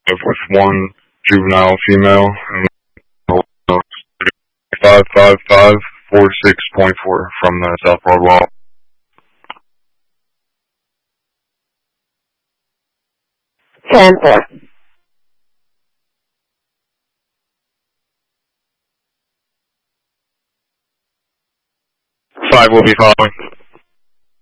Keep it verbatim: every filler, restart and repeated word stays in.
with one juvenile female, and five five five four six point four from the South Broadwell. ten four. Five will be following.